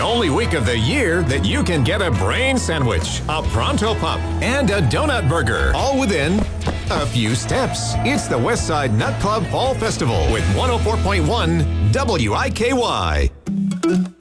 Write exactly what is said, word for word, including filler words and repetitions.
only week of the year that you can get a brain sandwich, a pronto pup, and a donut burger, all within a few steps. It's the Westside Nut Club Fall Festival with one oh four point one W I K Y.